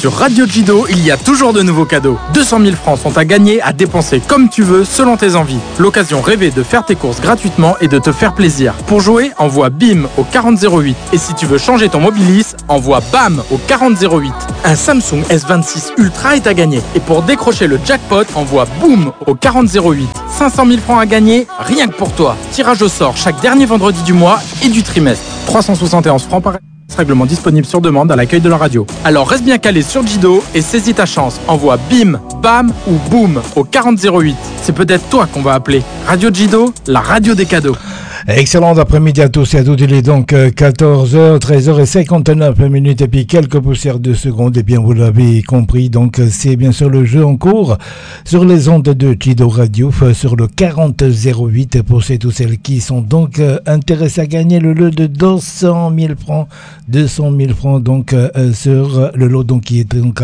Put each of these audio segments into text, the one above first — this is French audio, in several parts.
Sur Radio Jido, il y a toujours de nouveaux cadeaux. 200 000 francs sont à gagner, à dépenser comme tu veux, selon tes envies. L'occasion rêvée de faire tes courses gratuitement et de te faire plaisir. Pour jouer, envoie BIM au 4008. Et si tu veux changer ton Mobilis, envoie BAM au 4008. Un Samsung S26 Ultra est à gagner. Et pour décrocher le jackpot, envoie BOOM au 4008. 500 000 francs à gagner, rien que pour toi. Tirage au sort chaque dernier vendredi du mois et du trimestre. 371 francs par règlement disponible sur demande à l'accueil de la radio. Alors reste bien calé sur Jido et saisis ta chance. Envoie BIM, BAM ou BOOM au 4008. C'est peut-être toi qu'on va appeler. Radio Jido, la radio des cadeaux. Excellent après-midi à tous et à toutes. Il est donc 14h, 13h59 et puis quelques poussières de secondes. Et bien, vous l'avez compris, donc c'est bien sûr le jeu en cours sur les ondes de Jido Radio, sur le 4008 pour ceux et tous celles qui sont donc intéressés à gagner le lot de 200 000 francs. 200 000 francs donc sur le lot donc qui est donc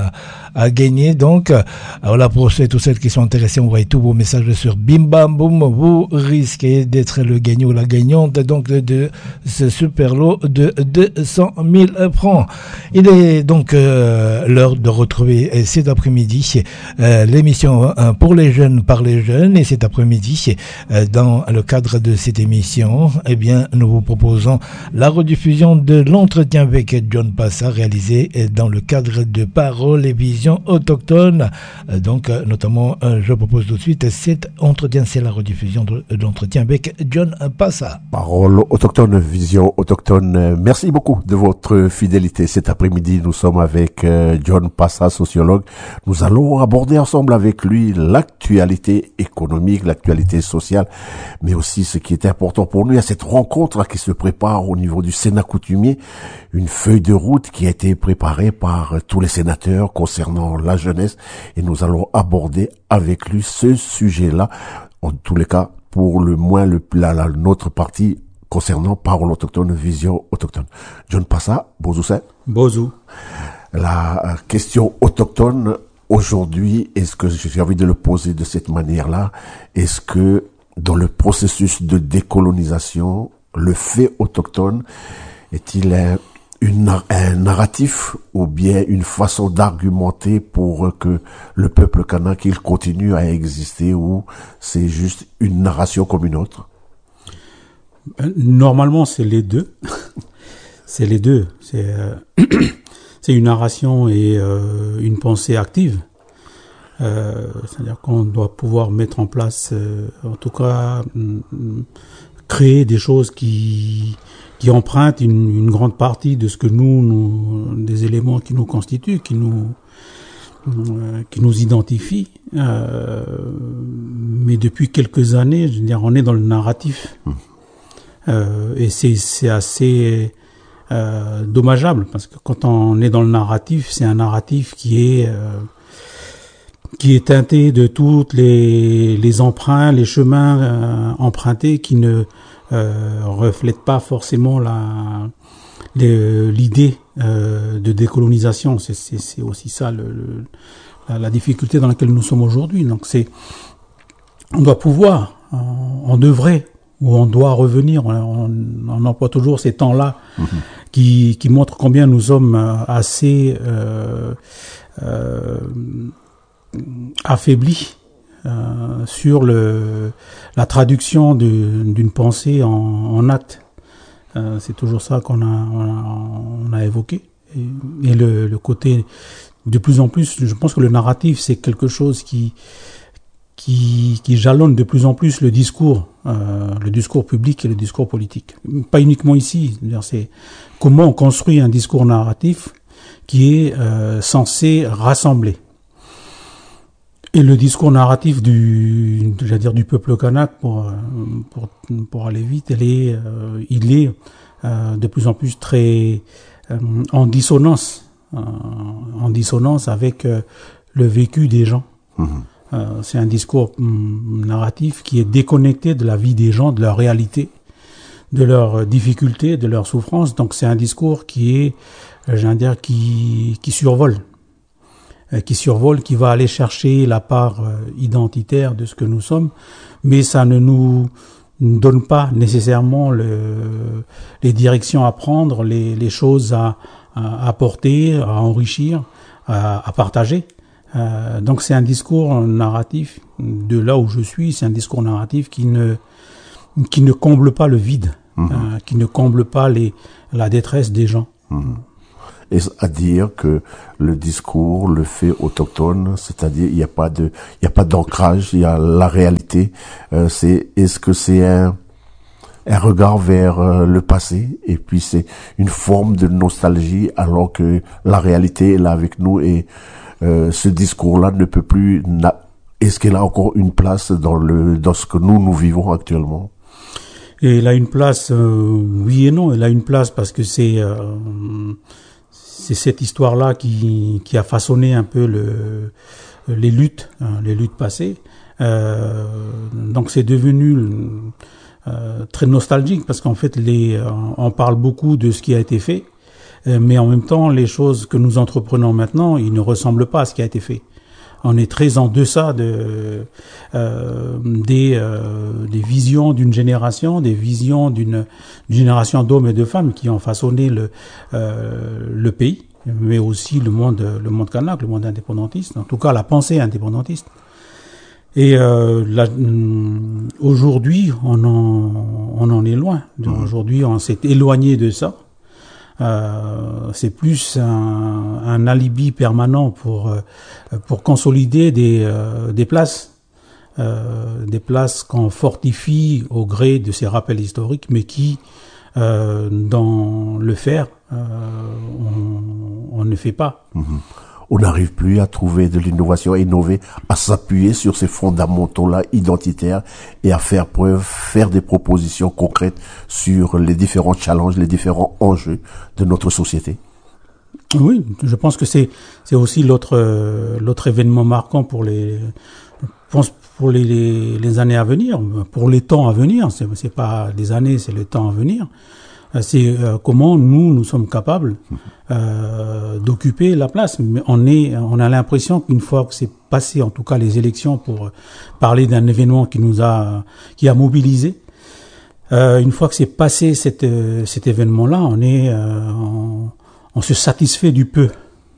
à gagner. Donc voilà, pour ceux et tous celles qui sont intéressés, envoyez tous vos messages sur Bim Bam Boum. Vous risquez d'être le gagnant ou la gagnante donc de ce super lot de 200 000 francs. Il est donc l'heure de retrouver cet après-midi l'émission pour les jeunes par les jeunes. Et cet après-midi, dans le cadre de cette émission, eh bien, nous vous proposons la rediffusion de l'entretien avec John Passa réalisé dans le cadre de Paroles et Visions autochtones. Donc, notamment, je propose tout de suite cet entretien, c'est la rediffusion de l'entretien avec John Passa. Paroles autochtones, Visions autochtones. Merci beaucoup de votre fidélité. Cet après-midi, nous sommes avec John Passa, sociologue. Nous allons aborder ensemble avec lui l'actualité économique, l'actualité sociale, mais aussi ce qui est important pour nous. Il y a cette rencontre qui se prépare au niveau du Sénat coutumier, une feuille de route qui a été préparée par tous les sénateurs concernant la jeunesse, et nous allons aborder avec lui ce sujet-là, en tous les cas, pour le moins notre partie concernant Paroles autochtones, Visions autochtones. John Passa, bonjour. Bonjour. La question autochtone aujourd'hui, est-ce que j'ai envie de le poser de cette manière-là, est-ce que dans le processus de décolonisation, le fait autochtone est-il un narratif ou bien une façon d'argumenter pour que le peuple kanak qu'il continue à exister, ou c'est juste une narration comme une autre? Normalement, c'est les deux. C'est les deux. C'est une narration et une pensée active. C'est-à-dire qu'on doit pouvoir mettre en place, en tout cas, créer des choses qui empruntent une grande partie de ce que nous des éléments qui nous constituent, qui nous identifient. Mais depuis quelques années, je veux dire, on est dans le narratif. Et c'est assez dommageable, parce que quand on est dans le narratif, c'est un narratif qui est teinté de toutes les emprunts, les chemins empruntés qui ne reflètent pas forcément l'idée de décolonisation. C'est aussi ça la difficulté dans laquelle nous sommes aujourd'hui. Donc on doit pouvoir en œuvrer, ou on doit revenir. On emploie toujours ces temps-là qui montrent combien nous sommes assez affaiblis sur la traduction d'une pensée en acte. C'est toujours ça qu'on a évoqué. Et le côté, de plus en plus, je pense que le narratif, c'est quelque chose qui jalonne de plus en plus le discours public et le discours politique. Pas uniquement ici. C'est comment on construit un discours narratif qui est censé rassembler. Et le discours narratif du peuple kanak, pour aller vite, il est de plus en plus très en dissonance avec le vécu des gens. C'est un discours narratif qui est déconnecté de la vie des gens, de leur réalité, de leurs difficultés, de leurs souffrances. Donc c'est un discours qui survole. Qui va aller chercher la part identitaire de ce que nous sommes, mais ça ne nous donne pas nécessairement les directions à prendre, les choses apporter, à enrichir, à partager. Donc c'est un discours narratif de là où je suis, c'est un discours narratif qui ne comble pas le vide, qui ne comble pas la détresse des gens. Et à dire que le discours, le fait autochtone, c'est-à-dire il n'y a pas d'ancrage, il y a la réalité. Est-ce que c'est un regard vers le passé, et puis c'est une forme de nostalgie alors que la réalité est là avec nous, et ce discours-là ne peut plus. Est-ce qu'il a encore une place dans ce que nous vivons actuellement? Et il a une place, oui et non. Il a une place parce que c'est cette histoire-là qui a façonné un peu les luttes passées. Donc c'est devenu très nostalgique parce qu'en fait on parle beaucoup de ce qui a été fait, mais en même temps les choses que nous entreprenons maintenant, ils ne ressemblent pas à ce qui a été fait. On est très en deçà des visions d'une génération, des visions d'une génération d'hommes et de femmes qui ont façonné le pays, mais aussi le monde kanak, le monde indépendantiste, en tout cas la pensée indépendantiste. Et aujourd'hui, on en est loin. Aujourd'hui, on s'est éloigné de ça. C'est plus un alibi permanent pour consolider des places qu'on fortifie au gré de ces rappels historiques, mais qui, dans le faire, on ne fait pas. On n'arrive plus à trouver de l'innovation, à innover, à s'appuyer sur ces fondamentaux-là identitaires et à faire des propositions concrètes sur les différents challenges, les différents enjeux de notre société. Oui, je pense que c'est aussi l'autre événement marquant pour les années à venir, pour les temps à venir. C'est pas des années, c'est le temps à venir. C'est comment nous sommes capables d'occuper la place. Mais on a l'impression qu'une fois que c'est passé, en tout cas les élections, pour parler d'un événement qui a mobilisé, une fois que c'est passé cet événement-là, on se satisfait du peu.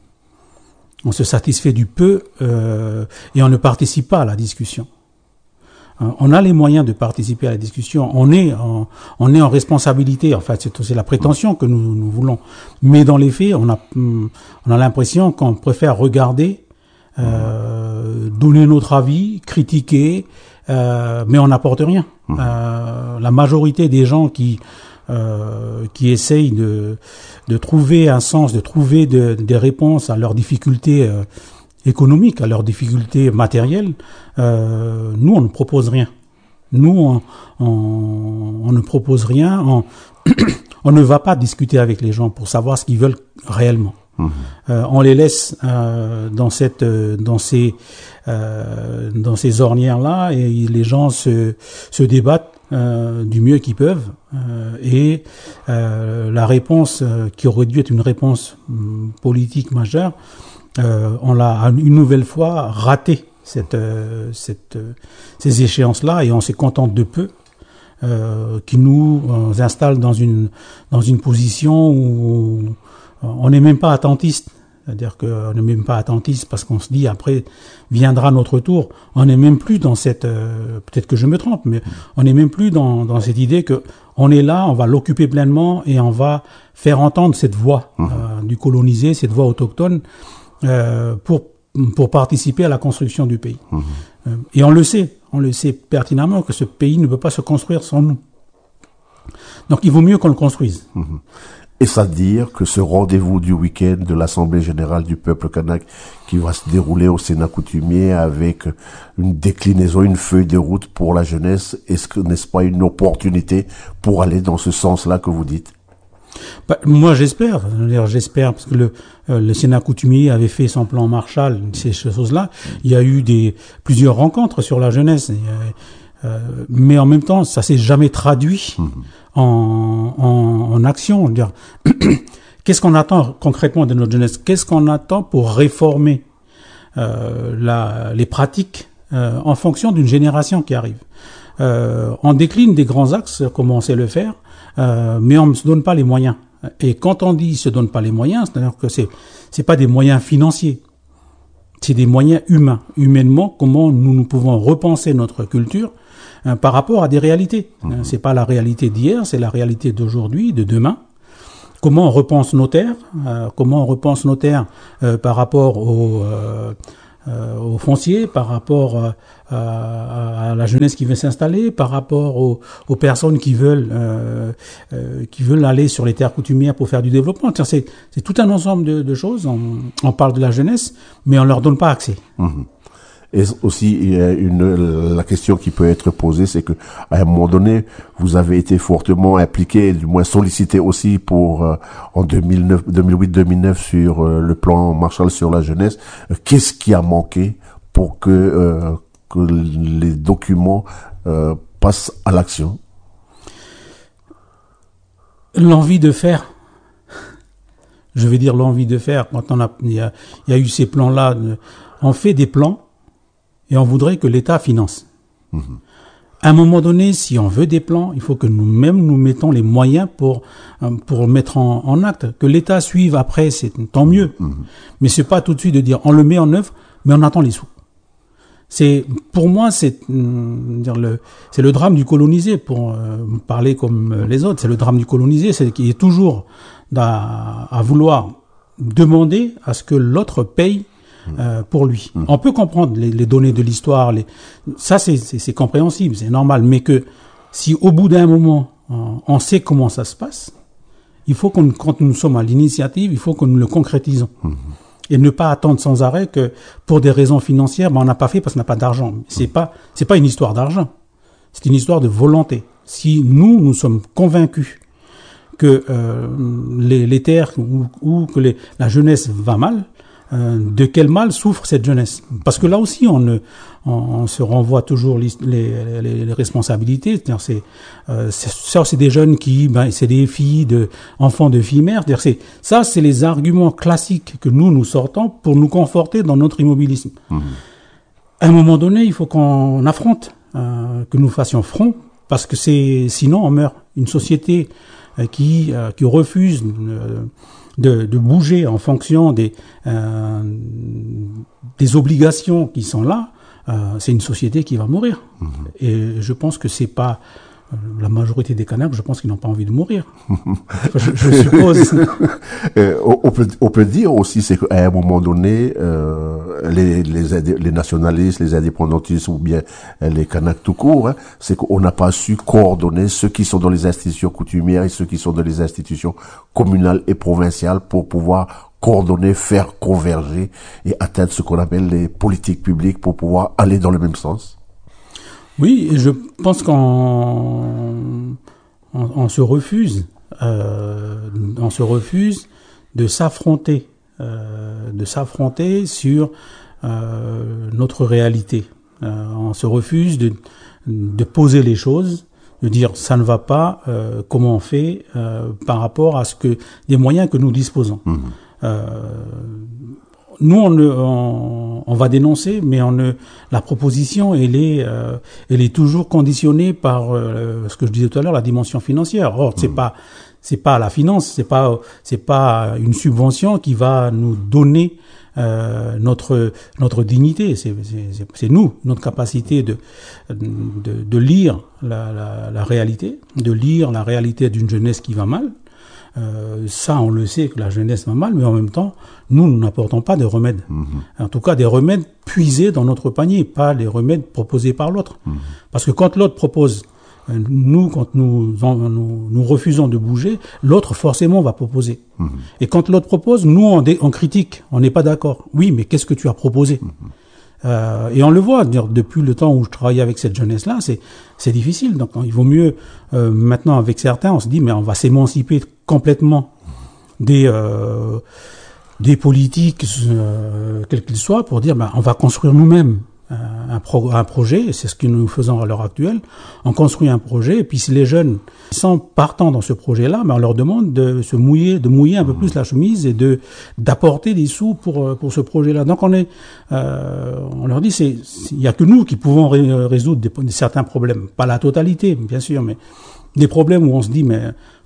On se satisfait du peu et on ne participe pas à la discussion. On a les moyens de participer à la discussion. On est en responsabilité. En fait, c'est la prétention que nous voulons. Mais dans les faits, on a l'impression qu'on préfère regarder, donner notre avis, critiquer, mais on n'apporte rien. La majorité des gens qui essayent de trouver un sens, de trouver des réponses à leurs difficultés économiques, à leurs difficultés matérielles, nous on ne propose rien. Nous on ne propose rien. On ne va pas discuter avec les gens pour savoir ce qu'ils veulent réellement. On les laisse dans ces ornières-là, et les gens se débattent du mieux qu'ils peuvent, et la réponse qui aurait dû être une réponse politique majeure, on l'a une nouvelle fois raté ces échéances-là, et on se contente de peu, qui nous installe dans une position où on n'est même pas attentiste. C'est-à-dire qu'on n'est même pas attentiste parce qu'on se dit après viendra notre tour. On n'est même plus dans cette, peut-être que je me trompe, mais on n'est même plus dans cette idée que on est là, on va l'occuper pleinement et on va faire entendre cette voix du colonisé, cette voix autochtone, pour participer à la construction du pays. Et on le sait pertinemment que ce pays ne peut pas se construire sans nous. Donc il vaut mieux qu'on le construise. Est-ce à dire que ce rendez-vous du week-end de l'Assemblée générale du peuple kanak qui va se dérouler au Sénat coutumier avec une déclinaison, une feuille de route pour la jeunesse, n'est-ce pas une opportunité pour aller dans ce sens-là que vous dites? Moi j'espère parce que le Sénat coutumier avait fait son plan Marshall, ces choses-là. Il y a eu plusieurs rencontres sur la jeunesse. Mais en même temps, ça s'est jamais traduit en action. Dire, qu'est-ce qu'on attend concrètement de notre jeunesse? Qu'est-ce qu'on attend pour réformer les pratiques en fonction d'une génération qui arrive? On décline des grands axes, comme on sait le faire, mais on ne se donne pas les moyens. Et quand on dit ils se donnent pas les moyens, c'est-à-dire que c'est pas des moyens financiers, c'est des moyens humains. Humainement, comment nous pouvons repenser notre culture par rapport à des réalités. C'est pas la réalité d'hier, c'est la réalité d'aujourd'hui, de demain. Comment on repense nos terres, par rapport au foncier, par rapport à la jeunesse qui veut s'installer, par rapport aux personnes qui veulent aller sur les terres coutumières pour faire du développement. C'est tout un ensemble de choses. On parle de la jeunesse, mais on leur donne pas accès. Et aussi, la question qui peut être posée, c'est que à un moment donné, vous avez été fortement impliqué, du moins sollicité aussi pour en 2008-2009 sur le plan Marshall sur la jeunesse. Qu'est-ce qui a manqué pour que les documents passent à l'action? L'envie de faire. Je vais dire l'envie de faire. Quand il y a eu ces plans-là, on fait des plans. Et on voudrait que l'État finance. À un moment donné, si on veut des plans, il faut que nous-mêmes nous mettons les moyens pour mettre en acte. Que l'État suive après, c'est tant mieux. Mais c'est pas tout de suite de dire on le met en œuvre, mais on attend les sous. Pour moi, c'est le drame du colonisé, pour parler comme les autres. C'est le drame du colonisé, c'est qu'il est toujours à vouloir demander à ce que l'autre paye pour lui. On peut comprendre les données de l'histoire, ça c'est compréhensible, c'est normal, mais que si au bout d'un moment on sait comment ça se passe, il faut quand nous sommes à l'initiative, il faut que nous le concrétisons. Et ne pas attendre sans arrêt que pour des raisons financières, on n'a pas fait parce qu'on n'a pas d'argent. C'est pas une histoire d'argent, c'est une histoire de volonté. Si nous sommes convaincus que les terres ou que la jeunesse va mal, de quel mal souffre cette jeunesse? Parce que là aussi, on se renvoie toujours les responsabilités. C'est des jeunes c'est des filles enfants de filles mères. C'est les arguments classiques que nous sortons pour nous conforter dans notre immobilisme. À un moment donné, il faut qu'on affronte, que nous fassions front, parce que sinon on meurt. Une société qui refuse de bouger en fonction des obligations qui sont là, c'est une société qui va mourir. Et je pense que c'est pas la majorité des Kanaks, je pense qu'ils n'ont pas envie de mourir. je suppose. On peut dire aussi, c'est qu'à un moment donné, les nationalistes, les indépendantistes ou bien les Kanaks tout court, c'est qu'on n'a pas su coordonner ceux qui sont dans les institutions coutumières et ceux qui sont dans les institutions communales et provinciales pour pouvoir coordonner, faire converger et atteindre ce qu'on appelle les politiques publiques pour pouvoir aller dans le même sens. Oui, je pense qu'on se refuse, de s'affronter sur notre réalité. On se refuse de poser les choses, de dire ça ne va pas, comment on fait par rapport à des moyens que nous disposons. Nous, on va dénoncer, mais la proposition, elle est toujours conditionnée par ce que je disais tout à l'heure, la dimension financière. Or, c'est pas la finance, c'est pas une subvention qui va nous donner notre dignité. C'est nous, notre capacité de lire la réalité, de lire la réalité d'une jeunesse qui va mal. Ça, on le sait que la jeunesse va mal, mais en même temps, nous n'apportons pas de remèdes. En tout cas, des remèdes puisés dans notre panier, pas les remèdes proposés par l'autre. Parce que quand l'autre propose, quand nous refusons de bouger, l'autre forcément va proposer. Et quand l'autre propose, nous on critique, on n'est pas d'accord. Oui, mais qu'est-ce que tu as proposé? Et on le voit, depuis le temps où je travaille avec cette jeunesse-là, c'est difficile. Donc, il vaut mieux, maintenant, avec certains, on se dit, mais on va s'émanciper complètement des politiques, quels qu'ils soient, pour dire, on va construire nous-mêmes un projet, et c'est ce que nous faisons à l'heure actuelle. On construit un projet, et puis si les jeunes sont partants dans ce projet-là, on leur demande de mouiller un peu plus la chemise et d'apporter des sous pour ce projet-là. Donc on leur dit, il y a que nous qui pouvons résoudre certains problèmes, pas la totalité, bien sûr, mais des problèmes où on se dit, mais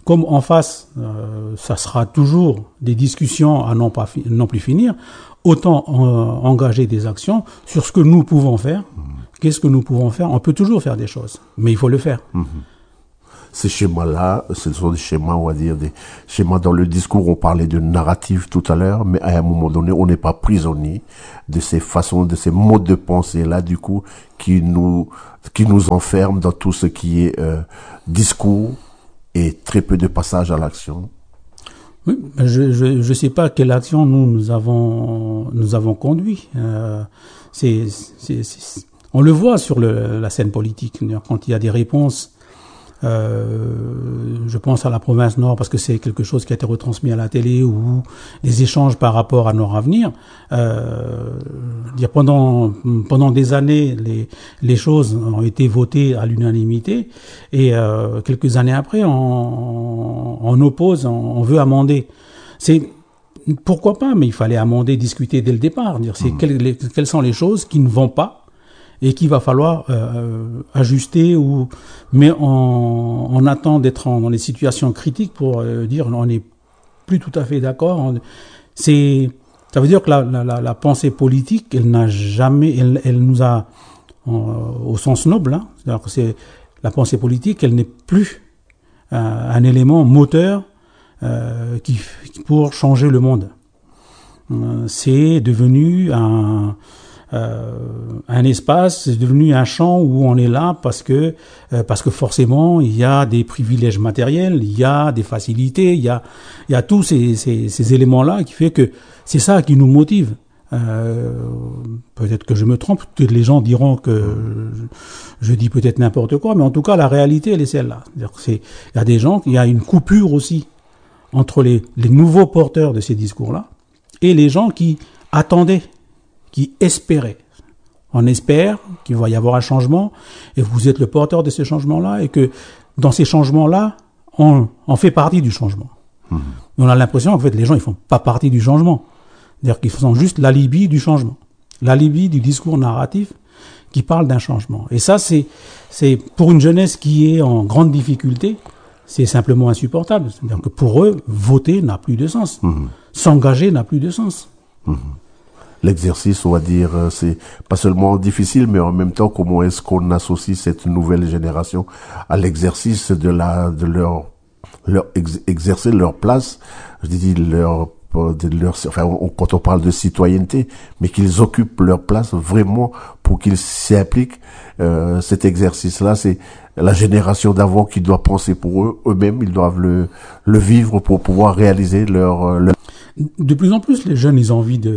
comme en face, ça sera toujours des discussions à non plus finir, autant engager des actions sur ce que nous pouvons faire. Qu'est-ce que nous pouvons faire? On peut toujours faire des choses, mais il faut le faire. Ces schémas-là, ce sont des schémas, on va dire, des schémas dans le discours. On parlait de narrative tout à l'heure, mais à un moment donné, on n'est pas prisonnier de ces façons, de ces modes de pensée-là, du coup, qui nous enferment dans tout ce qui est discours et très peu de passage à l'action. Oui, je sais pas quelle action nous avons conduit. On le voit sur la scène politique, quand il y a des réponses. Je pense à la province Nord parce que c'est quelque chose qui a été retransmis à la télé ou des échanges par rapport à Nord Avenir. Pendant des années, les choses ont été votées à l'unanimité et quelques années après, on oppose, on veut amender. Pourquoi pas, mais il fallait amender, discuter dès le départ, dire quelles sont les choses qui ne vont pas et qu'il va falloir ajuster mais on attend d'être dans des situations critiques pour dire on n'est plus tout à fait d'accord. Ça veut dire que la pensée politique, elle n'a jamais, elle nous a au sens noble, c'est-à-dire que la pensée politique, elle n'est plus un élément moteur pour changer le monde. C'est devenu un espace, c'est devenu un champ où on est là parce que forcément il y a des privilèges matériels, il y a des facilités, il y a tous ces éléments-là qui fait que c'est ça qui nous motive. Peut-être que je me trompe, peut-être les gens diront que je dis peut-être n'importe quoi, mais en tout cas la réalité elle est celle-là. Il y a des gens, il y a une coupure aussi entre les nouveaux porteurs de ces discours-là et les gens qui attendaient, qui espéraient. On espère qu'il va y avoir un changement et vous êtes le porteur de ces changements-là et que dans ces changements-là, on fait partie du changement. On a l'impression qu'en fait les gens ils font pas partie du changement. C'est-à-dire qu'ils sont juste l'alibi du changement. L'alibi du discours narratif qui parle d'un changement. Et ça, c'est pour une jeunesse qui est en grande difficulté, c'est simplement insupportable. C'est-à-dire que pour eux, voter n'a plus de sens. S'engager n'a plus de sens. L'exercice, on va dire, c'est pas seulement difficile, mais en même temps, comment est-ce qu'on associe cette nouvelle génération à l'exercice de leur exercer leur place, je dis quand on parle de citoyenneté, mais qu'ils occupent leur place vraiment pour qu'ils s'y impliquent. Cet exercice-là, c'est la génération d'avant qui doit penser pour eux-mêmes, ils doivent le vivre pour pouvoir réaliser leur... De plus en plus, les jeunes, ils ont envie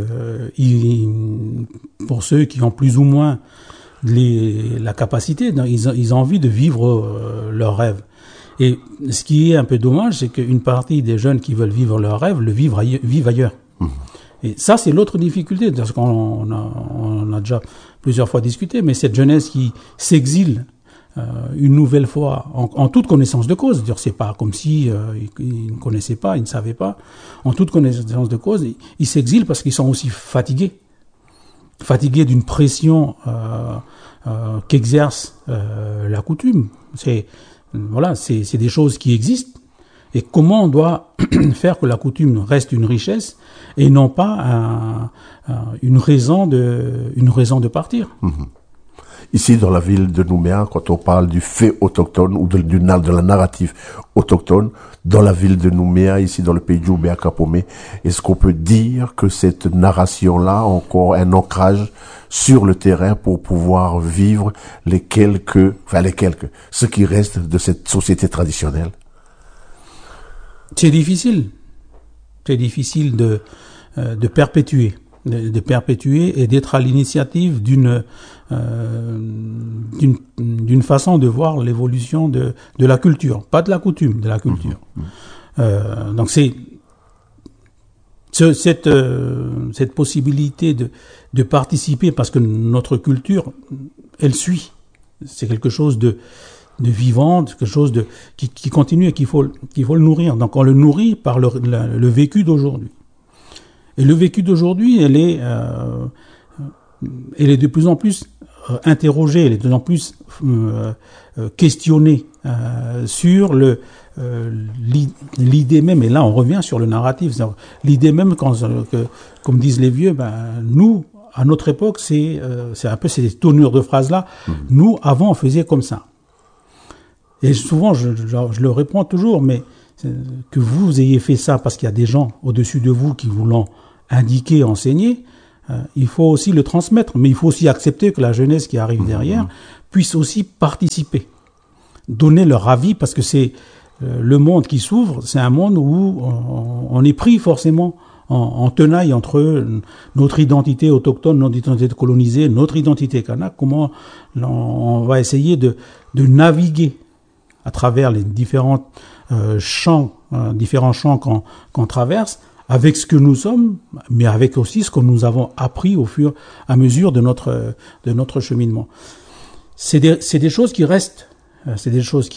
pour ceux qui ont plus ou moins la capacité, ils ont envie de vivre leurs rêves. Et ce qui est un peu dommage, c'est qu'une partie des jeunes qui veulent vivre leurs rêves vivent ailleurs. Et ça, c'est l'autre difficulté, parce qu'on a déjà plusieurs fois discuté, mais cette jeunesse qui s'exile une nouvelle fois en toute connaissance de cause, c'est pas comme si ils ne connaissaient pas, ils ne savaient pas, en toute connaissance de cause, ils s'exilent parce qu'ils sont aussi fatigués d'une pression qu'exerce la coutume. C'est des choses qui existent. Et comment on doit faire que la coutume reste une richesse et non pas une raison de partir. Ici, dans la ville de Nouméa, quand on parle du fait autochtone ou de la narrative autochtone, dans la ville de Nouméa, ici dans le pays de Djoubéa-Kapomé, est-ce qu'on peut dire que cette narration-là a encore un ancrage sur le terrain pour pouvoir vivre ce qui reste de cette société traditionnelle? C'est difficile. C'est difficile de perpétuer. De perpétuer et d'être à l'initiative d'une façon de voir l'évolution de la culture, pas de la coutume, de la culture. Donc c'est cette possibilité de participer, parce que notre culture, elle suit. C'est quelque chose de vivant, quelque chose qui continue et qu'il faut le nourrir. Donc on le nourrit par le vécu d'aujourd'hui. Et le vécu d'aujourd'hui, elle est de plus en plus interroger, elle est de plus en plus questionnée sur l'idée même, et là on revient sur le narratif, l'idée même comme disent les vieux, nous, à notre époque, c'est un peu ces tournures de phrases-là, nous, avant, on faisait comme ça. Et souvent, je le réponds toujours, mais que vous ayez fait ça parce qu'il y a des gens au-dessus de vous qui vous l'ont indiqué, enseigné, il faut aussi le transmettre, mais il faut aussi accepter que la jeunesse qui arrive derrière puisse aussi participer, donner leur avis, parce que c'est le monde qui s'ouvre, c'est un monde où on est pris forcément en tenaille entre notre identité autochtone, notre identité colonisée, notre identité kanak, comment on va essayer de naviguer à travers les différents champs qu'on traverse, avec ce que nous sommes, mais avec aussi ce que nous avons appris au fur et à mesure de notre cheminement. C'est des choses qui restent. C'est des choses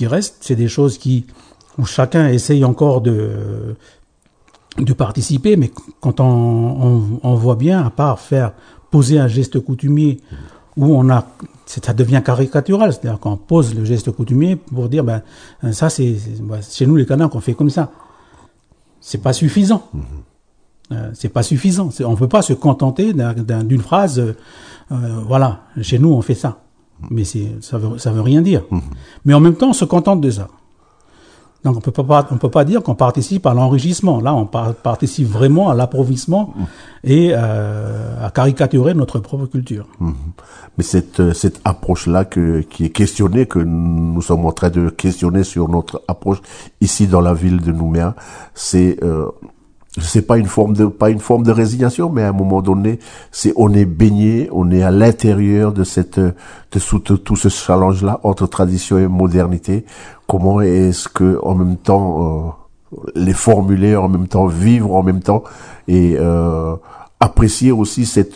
où chacun essaye encore de participer, mais quand on voit bien, à part poser un geste coutumier où ça devient caricatural, c'est-à-dire qu'on pose le geste coutumier pour dire, ça c'est chez nous les Kanaks on fait comme ça. C'est pas suffisant. C'est pas suffisant. On peut pas se contenter d'une phrase, voilà, chez nous on fait ça. Mais ça veut rien dire. Mais en même temps, on se contente de ça. Donc on peut pas dire qu'on participe à l'enrichissement. Là, on participe vraiment à l'appauvrissement et à caricaturer notre propre culture. Mais cette approche-là qui est questionnée, que nous sommes en train de questionner sur notre approche ici dans la ville de Nouméa, c'est pas une forme de résignation, mais à un moment donné, on est baigné, on est à l'intérieur de tout ce challenge-là entre tradition et modernité. Comment est-ce que, en même temps, les formuler, en même temps vivre, en même temps, et apprécier aussi cette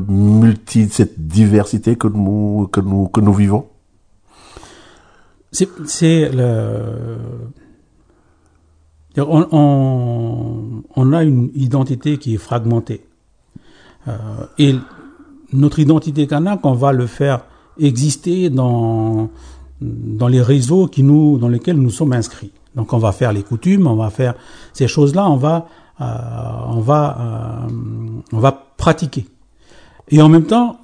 diversité que nous vivons? On a une identité qui est fragmentée. Et notre identité kanak, on va le faire exister dans les réseaux dans lesquels nous sommes inscrits. Donc on va faire les coutumes, on va faire ces choses-là, on va pratiquer. Et en même temps,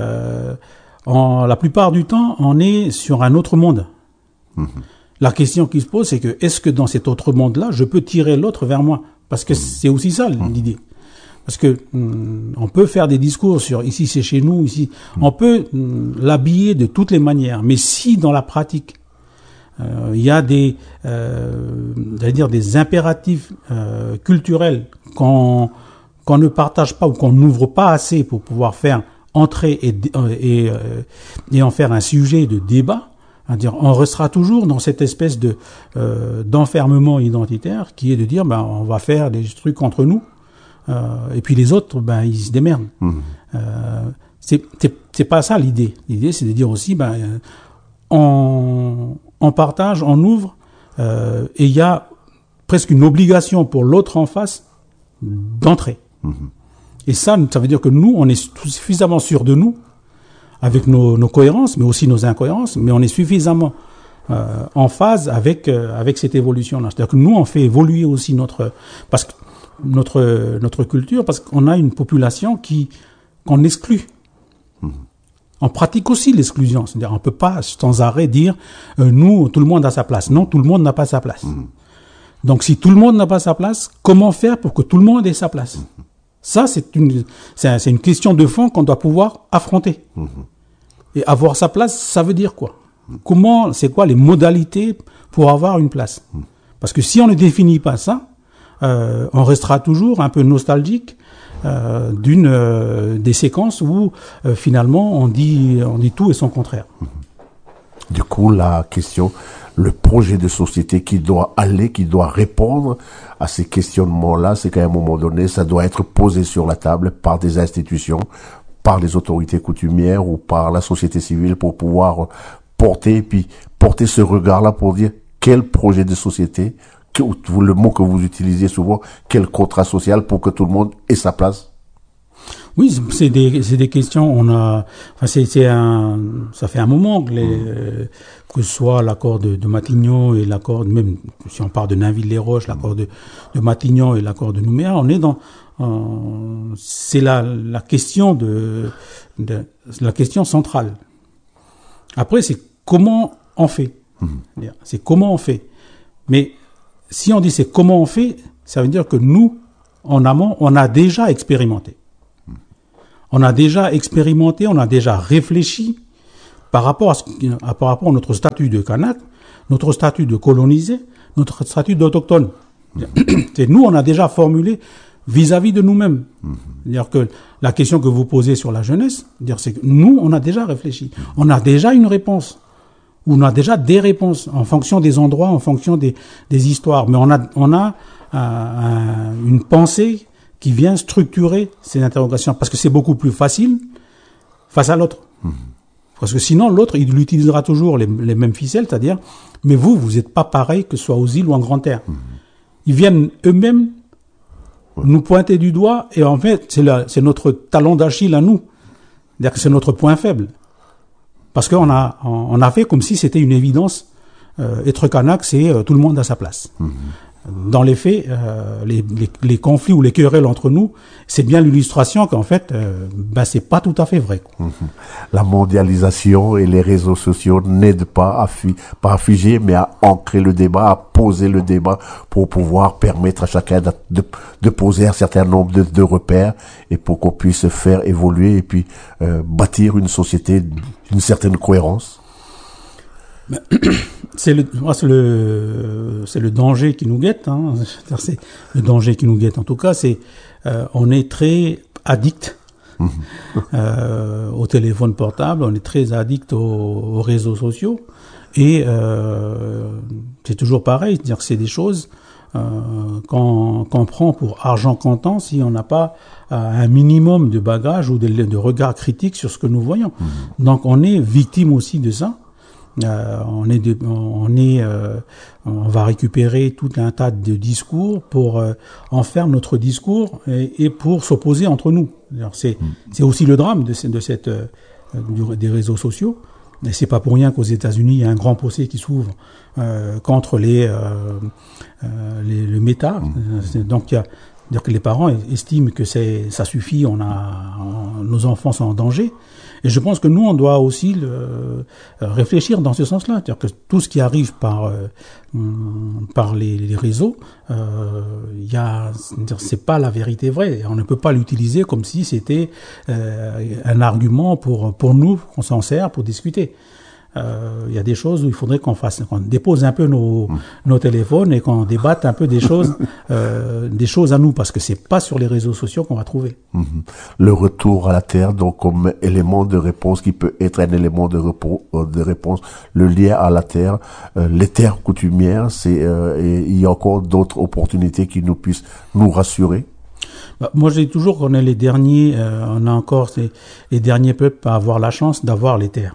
la plupart du temps, on est sur un autre monde. La question qui se pose, c'est que est-ce que dans cet autre monde-là, je peux tirer l'autre vers moi? Parce que c'est aussi ça l'idée. Parce que on peut faire des discours sur ici c'est chez nous, ici on peut l'habiller de toutes les manières. Mais si dans la pratique il y a des impératifs culturels qu'on ne partage pas ou qu'on n'ouvre pas assez pour pouvoir faire entrer et en faire un sujet de débat, on restera toujours dans cette espèce d'enfermement identitaire qui est de dire on va faire des trucs entre nous et puis les autres ils se démerdent. C'est pas ça l'idée. L'idée c'est de dire aussi on partage, on ouvre et il y a presque une obligation pour l'autre en face d'entrer. Et ça veut dire que nous on est suffisamment sûrs de nous avec nos cohérences, mais aussi nos incohérences, mais on est suffisamment en phase avec cette évolution-là. C'est-à-dire que nous, on fait évoluer aussi notre culture, parce qu'on a une population qu'on exclut. On pratique aussi l'exclusion. C'est-à-dire, on peut pas sans arrêt dire nous, tout le monde a sa place. Non, tout le monde n'a pas sa place. Donc, si tout le monde n'a pas sa place, comment faire pour que tout le monde ait sa place? Ça, c'est une question de fond qu'on doit pouvoir affronter. Et avoir sa place, ça veut dire quoi? C'est quoi les modalités pour avoir une place? Parce que si on ne définit pas ça, on restera toujours un peu nostalgique des séquences où finalement on dit tout et son contraire. Du coup, la question, le projet de société qui doit répondre à ces questionnements-là, c'est qu'à un moment donné, ça doit être posé sur la table par des institutions, par les autorités coutumières ou par la société civile pour pouvoir porter ce regard-là pour dire quel projet de société, le mot que vous utilisez souvent, quel contrat social pour que tout le monde ait sa place. Oui, c'est des questions. Ça fait un moment que ce soit l'accord de Matignon et l'accord, même si on parle de Nainville-les-Roches, l'accord de Matignon et l'accord de Nouméa, on est c'est la question la question centrale. Après, c'est comment on fait. C'est comment on fait. Mais si on dit c'est comment on fait, ça veut dire que nous, en amont, on a déjà expérimenté. On a déjà expérimenté, on a déjà réfléchi par rapport à notre statut de Kanak, notre statut de colonisé, notre statut d'autochtone. Nous, on a déjà formulé vis-à-vis de nous-mêmes. C'est-à-dire que la question que vous posez sur la jeunesse, c'est que nous, on a déjà réfléchi. On a déjà une réponse. On a déjà des réponses en fonction des endroits, en fonction des histoires. Mais on a une pensée qui vient structurer ces interrogations. Parce que c'est beaucoup plus facile face à l'autre. Parce que sinon, l'autre, il utilisera toujours les mêmes ficelles, c'est-à-dire, mais vous n'êtes pas pareil que ce soit aux îles ou en Grande Terre. Ils viennent eux-mêmes nous pointer du doigt, et en fait, c'est notre talon d'Achille à nous. C'est-à-dire que c'est notre point faible. Parce qu'on a fait comme si c'était une évidence. Être Kanak, c'est tout le monde à sa place. Dans les faits, les conflits ou les querelles entre nous, c'est bien l'illustration qu'en fait, c'est pas tout à fait vrai. La mondialisation et les réseaux sociaux n'aident pas à figer, mais à ancrer le débat, à poser le débat pour pouvoir permettre à chacun de poser un certain nombre de repères et pour qu'on puisse faire évoluer et puis bâtir une société d'une certaine cohérence. C'est le danger qui nous guette. Hein. C'est le danger qui nous guette. En tout cas, on est très addict au téléphone portable. On est très addict aux réseaux sociaux. Et c'est toujours pareil. C'est-à-dire que c'est des choses qu'on prend pour argent comptant si on n'a pas un minimum de bagage ou de regard critique sur ce que nous voyons. Donc, on est victime aussi de ça. On va récupérer tout un tas de discours pour en faire notre discours et pour s'opposer entre nous. C'est aussi le drame des réseaux sociaux. Et c'est pas pour rien qu'aux États-Unis il y a un grand procès qui s'ouvre contre le méta. Donc dire que les parents estiment que ça suffit, nos enfants sont en danger. Et je pense que nous, on doit aussi réfléchir dans ce sens-là. C'est-à-dire que tout ce qui arrive par les réseaux, c'est pas la vérité vraie. On ne peut pas l'utiliser comme si c'était un argument pour nous, qu'on s'en sert pour discuter. Il y a des choses où il faudrait qu'on dépose un peu nos téléphones et qu'on débatte un peu des choses à nous, parce que c'est pas sur les réseaux sociaux qu'on va trouver. Le retour à la terre, donc comme élément de réponse qui peut être un élément de réponse, le lien à la terre, les terres coutumières, et il y a encore d'autres opportunités qui nous puissent nous rassurer. Moi, je dis toujours qu'on est les derniers peuples à avoir la chance d'avoir les terres.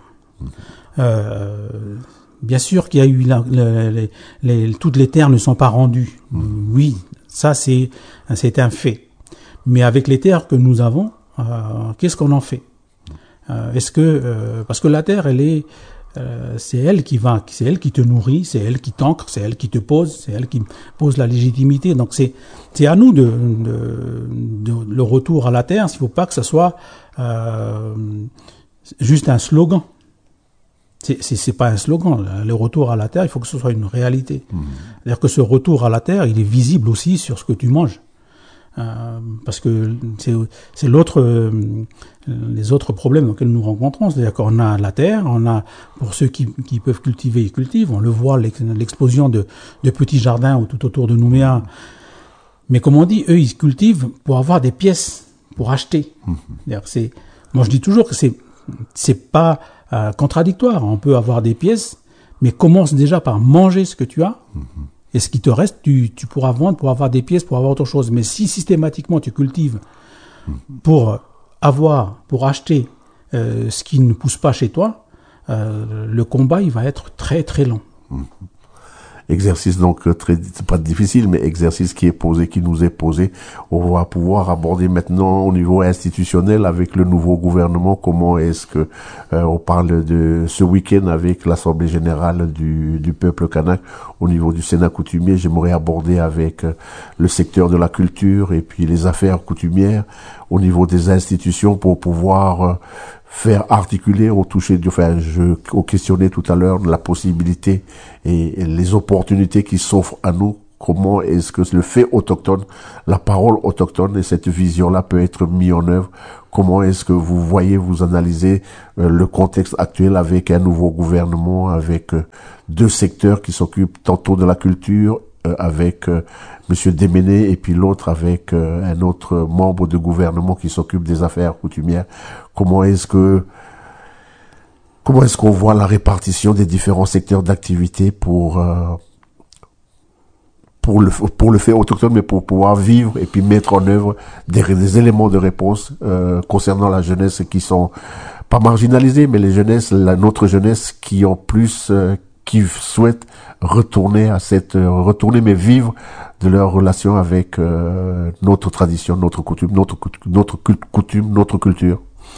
Bien sûr qu'il y a eu toutes les terres ne sont pas rendues. Oui, ça c'est un fait. Mais avec les terres que nous avons, qu'est-ce qu'on en fait? Parce que la terre, c'est elle qui te nourrit, c'est elle qui t'ancre, c'est elle qui te pose, c'est elle qui pose la légitimité. Donc c'est à nous le retour à la terre. Il ne faut pas que ça soit juste un slogan. C'est pas un slogan. Le retour à la terre, il faut que ce soit une réalité. C'est-à-dire que ce retour à la terre, il est visible aussi sur ce que tu manges. Parce que c'est les autres problèmes auxquels nous rencontrons. C'est-à-dire qu'on a la terre, on a, pour ceux qui peuvent cultiver, ils cultivent. On le voit, l'explosion de petits jardins tout autour de Nouméa. Mais comme on dit, eux, ils cultivent pour avoir des pièces, pour acheter. Moi, je dis toujours que c'est pas contradictoire. On peut avoir des pièces, mais commence déjà par manger ce que tu as. Et ce qui te reste, tu pourras vendre pour avoir des pièces, pour avoir autre chose. Mais si systématiquement tu cultives pour acheter ce qui ne pousse pas chez toi, le combat, il va être très très long. exercice donc très, pas difficile, mais exercice qui nous est posé. On va pouvoir aborder maintenant au niveau institutionnel avec le nouveau gouvernement. Comment est-ce que on parle de ce week-end avec l'Assemblée générale du peuple kanak au niveau du Sénat coutumier. J'aimerais aborder avec le secteur de la culture et puis les affaires coutumières au niveau des institutions pour pouvoir faire articuler au toucher au questionner tout à l'heure la possibilité et les opportunités qui s'offrent à nous. Comment est-ce que le fait autochtone, la parole autochtone et cette vision-là peut être mis en œuvre? Comment est-ce que vous analysez le contexte actuel avec un nouveau gouvernement, avec deux secteurs qui s'occupent tantôt de la culture, avec Monsieur Déméné et puis l'autre avec un autre membre de gouvernement qui s'occupe des affaires coutumières. Comment est-ce qu'on voit la répartition des différents secteurs d'activité pour le fait autochtone, mais pour pouvoir vivre et puis mettre en œuvre des éléments de réponse concernant la jeunesse qui sont pas marginalisés, mais notre jeunesse qui ont plus qui souhaitent retourner mais vivre de leur relation avec notre tradition, notre coutume, notre culture.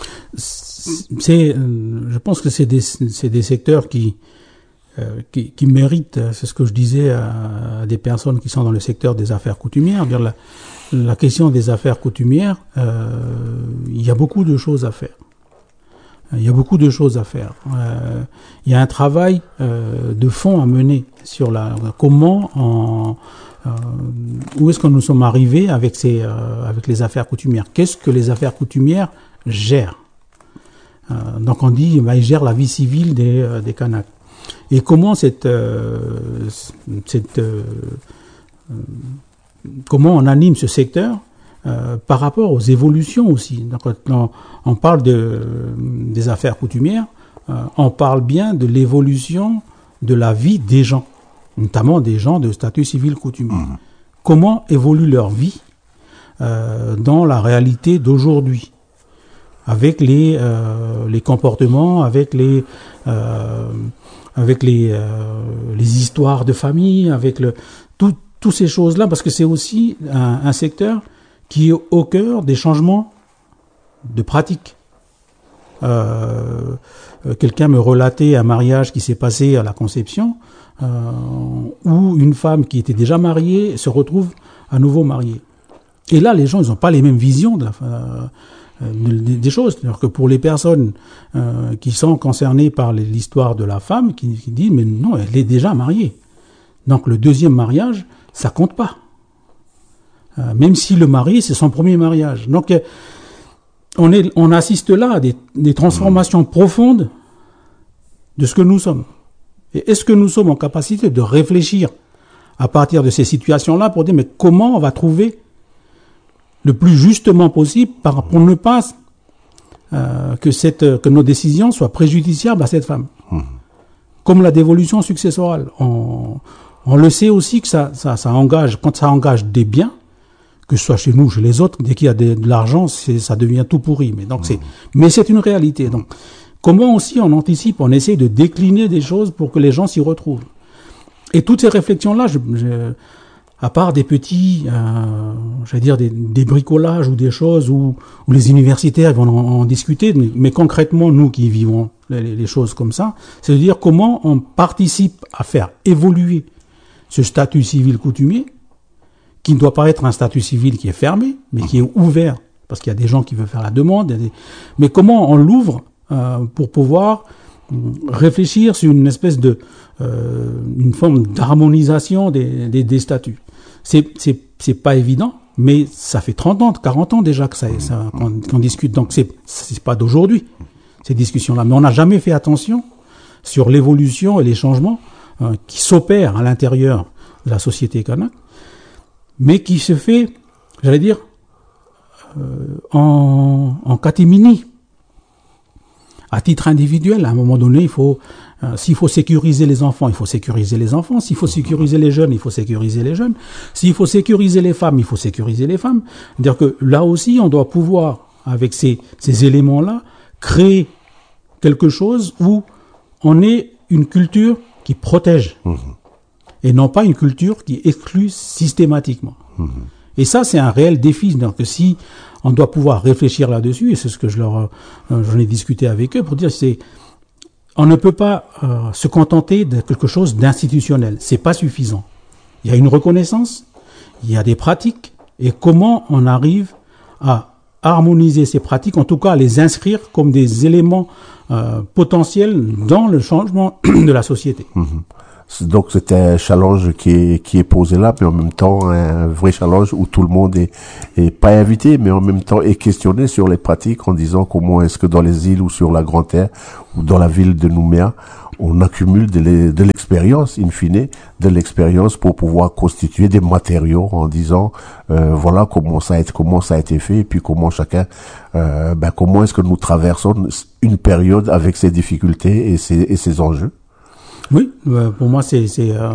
Je pense que c'est des secteurs qui méritent, c'est ce que je disais à des personnes qui sont dans le secteur des affaires coutumières. La question des affaires coutumières, il y a beaucoup de choses à faire. Il y a beaucoup de choses à faire. Il y a un travail de fond à mener sur où est-ce que nous sommes arrivés avec les affaires coutumières. Qu'est-ce que les affaires coutumières gèrent? Donc on dit, ils gèrent la vie civile des Kanaks. Et comment comment on anime ce secteur par rapport aux évolutions aussi. Donc, quand on parle des affaires coutumières, on parle bien de l'évolution de la vie des gens, notamment des gens de statut civil coutumier. Comment évolue leur vie dans la réalité d'aujourd'hui, avec les comportements, avec les histoires de famille, avec toutes ces choses-là, parce que c'est aussi un secteur qui est au cœur des changements de pratique. Quelqu'un me relatait un mariage qui s'est passé à la conception, où une femme qui était déjà mariée se retrouve à nouveau mariée. Et là, les gens, ils n'ont pas les mêmes visions des choses. C'est-à-dire que pour les personnes qui sont concernées par l'histoire de la femme, qui disent, mais non, elle est déjà mariée. Donc le deuxième mariage, ça compte pas. Même si le mari, c'est son premier mariage. Donc, on assiste là à des transformations profondes de ce que nous sommes. Et est-ce que nous sommes en capacité de réfléchir à partir de ces situations-là pour dire, mais comment on va trouver le plus justement possible pour ne pas que nos décisions soient préjudiciables à cette femme. Comme la dévolution successorale. On le sait aussi que ça engage, quand ça engage des biens, que ce soit chez nous, chez les autres, dès qu'il y a de l'argent, ça devient tout pourri. Mais c'est une réalité. Donc, comment aussi on anticipe, on essaie de décliner des choses pour que les gens s'y retrouvent. Et toutes ces réflexions-là, à part des petits, des bricolages ou des choses où les universitaires vont en discuter, mais concrètement, nous qui vivons les choses comme ça, c'est de dire comment on participe à faire évoluer ce statut civil coutumier, qui ne doit pas être un statut civil qui est fermé, mais qui est ouvert, parce qu'il y a des gens qui veulent faire la demande, mais comment on l'ouvre pour pouvoir réfléchir sur une espèce une forme d'harmonisation des statuts. C'est pas évident, mais ça fait 30 ans, 40 ans déjà que qu'on discute, donc c'est pas d'aujourd'hui, ces discussions-là. Mais on n'a jamais fait attention sur l'évolution et les changements qui s'opèrent à l'intérieur de la société kanak, mais qui se fait, en catimini. À titre individuel, à un moment donné, s'il faut sécuriser les enfants, il faut sécuriser les enfants. S'il faut sécuriser les jeunes, il faut sécuriser les jeunes. S'il faut sécuriser les femmes, il faut sécuriser les femmes. C'est-à-dire que là aussi, on doit pouvoir, avec ces éléments-là, créer quelque chose où on ait une culture qui protège. et non pas une culture qui exclut systématiquement. Et ça, c'est un réel défi. Donc, si on doit pouvoir réfléchir là-dessus, et c'est ce que j'en ai discuté avec eux pour dire, on ne peut pas se contenter de quelque chose d'institutionnel. C'est pas suffisant. Il y a une reconnaissance, il y a des pratiques, et comment on arrive à harmoniser ces pratiques, en tout cas à les inscrire comme des éléments potentiels dans le changement de la société. Donc c'est un challenge qui est posé là, mais en même temps un vrai challenge où tout le monde est pas invité, mais en même temps est questionné sur les pratiques en disant comment est-ce que dans les îles ou sur la Grande Terre ou dans la ville de Nouméa, on accumule de l'expérience, in fine, de l'expérience pour pouvoir constituer des matériaux en disant voilà comment ça a été fait et puis comment chacun comment est-ce que nous traversons une période avec ses difficultés et ses enjeux. Oui, pour moi c'est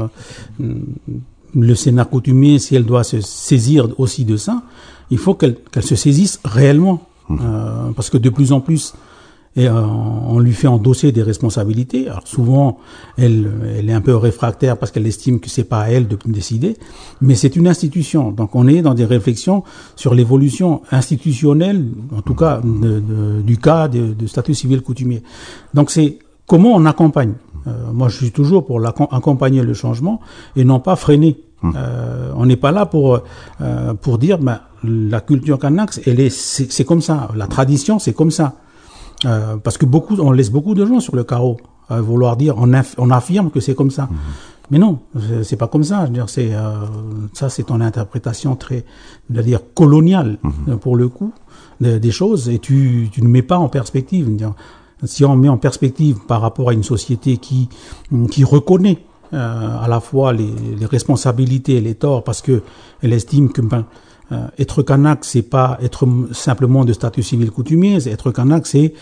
le Sénat coutumier, si elle doit se saisir aussi de ça, il faut qu'elle se saisisse réellement parce que de plus en plus on lui fait endosser des responsabilités. Alors souvent, elle est un peu réfractaire parce qu'elle estime que c'est pas à elle de décider, mais c'est une institution. Donc on est dans des réflexions sur l'évolution institutionnelle, en tout cas du cas de statut civil coutumier. Donc c'est comment on accompagne. Moi, je suis toujours pour accompagner le changement et non pas freiner. On n'est pas là pour dire la culture kanak, c'est comme ça. La tradition, c'est comme ça. Parce que on laisse beaucoup de gens sur le carreau à vouloir dire, on affirme que c'est comme ça. Mais non, c'est pas comme ça. Je veux dire, ça, c'est ton interprétation très, coloniale pour le coup des choses, et tu ne mets pas en perspective. Si on met en perspective par rapport à une société qui reconnaît à la fois les responsabilités et les torts, parce que elle estime que être kanak, c'est pas être simplement de statut civil coutumier. Être kanak, c'est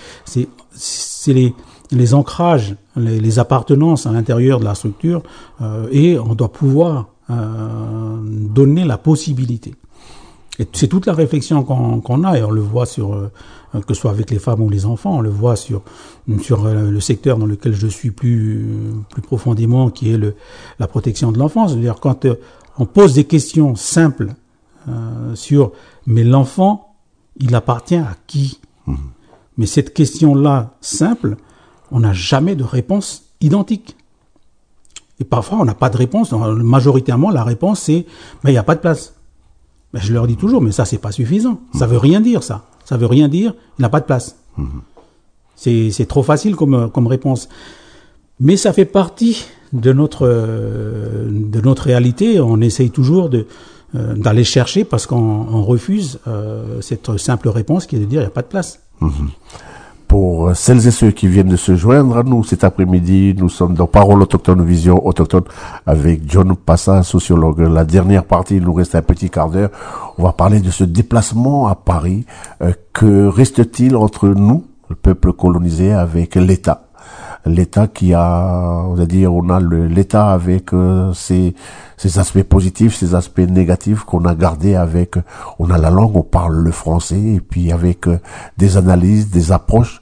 les ancrages, les appartenances à l'intérieur de la structure, et on doit pouvoir donner la possibilité. Et c'est toute la réflexion qu'on a, et on le voit que ce soit avec les femmes ou les enfants, on le voit sur le secteur dans lequel je suis plus profondément, qui est la protection de l'enfance. C'est-à-dire quand on pose des questions simples mais l'enfant, il appartient à qui? Mais cette question-là simple, on n'a jamais de réponse identique. Et parfois, on n'a pas de réponse. Majoritairement, la réponse, c'est il n'y a pas de place. Je leur dis toujours, mais ça, c'est pas suffisant. Ça veut rien dire, ça. Ça veut rien dire, il n'a pas de place. C'est trop facile comme réponse. Mais ça fait partie de notre réalité. On essaye toujours d'aller chercher parce qu'on refuse cette simple réponse qui est de dire il n'y a pas de place. Pour celles et ceux qui viennent de se joindre à nous cet après-midi, nous sommes dans Parole autochtone, Vision autochtone avec John Passa, sociologue. La dernière partie, il nous reste un petit quart d'heure. On va parler de ce déplacement à Paris. Que reste-t-il entre nous, le peuple colonisé, avec l'État? L'État qui a, on a l'État avec ses aspects positifs, ses aspects négatifs qu'on a gardés avec, on a la langue, on parle le français, et puis avec des analyses, des approches.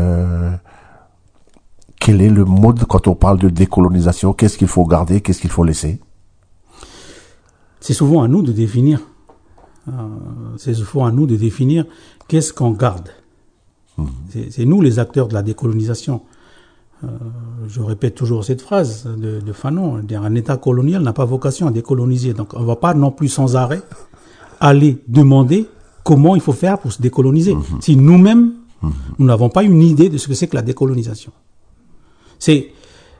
Quel est le mode quand on parle de décolonisation? Qu'est-ce qu'il faut garder? Qu'est-ce qu'il faut laisser? C'est souvent à nous de définir. C'est souvent à nous de définir qu'est-ce qu'on garde. C'est nous les acteurs de la décolonisation. Je répète toujours cette phrase de Fanon, un État colonial n'a pas vocation à décoloniser. Donc on ne va pas non plus sans arrêt aller demander comment il faut faire pour se décoloniser. Si nous-mêmes, nous n'avons pas une idée de ce que c'est que la décolonisation. C'est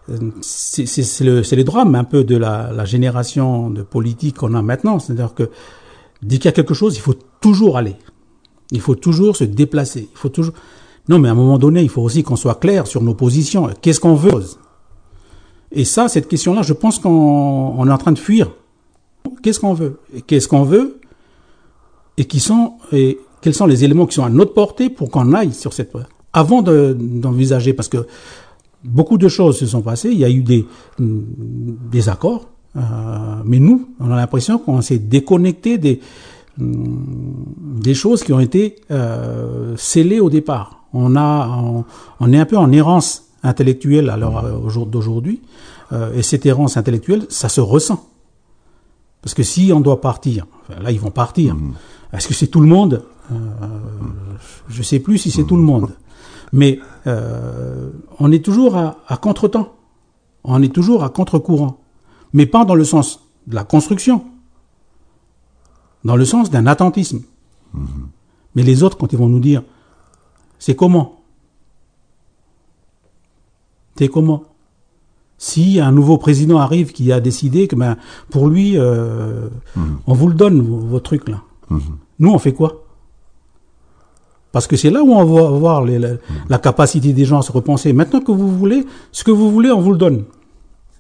le drame un peu de la génération de politique qu'on a maintenant. C'est-à-dire que dès qu'il y a quelque chose, il faut toujours aller. Il faut toujours se déplacer. Il faut toujours... Non, mais à un moment donné, il faut aussi qu'on soit clair sur nos positions. Qu'est-ce qu'on veut? Et ça, cette question-là, je pense qu'on est en train de fuir. Qu'est-ce qu'on veut? Et qu'est-ce qu'on veut? Et quels sont les éléments qui sont à notre portée pour qu'on aille sur cette... Avant d'envisager, parce que beaucoup de choses se sont passées, il y a eu des accords, mais nous, on a l'impression qu'on s'est déconnecté des choses qui ont été scellées au départ. On est un peu en errance intellectuelle au jour d'aujourd'hui, et cette errance intellectuelle, ça se ressent. Parce que si on doit partir, enfin, là ils vont partir. Est-ce que c'est tout le monde? Je sais plus si c'est tout le monde. Mais on est toujours à contre-temps. On est toujours à contre-courant. Mais pas dans le sens de la construction. Dans le sens d'un attentisme. Mais les autres, quand ils vont nous dire, c'est comment? C'est comment? Si un nouveau président arrive qui a décidé que pour lui, on vous le donne, vos trucs là. Nous, on fait quoi? Parce que c'est là où on va voir la capacité des gens à se repenser. Maintenant que vous voulez, ce que vous voulez, on vous le donne.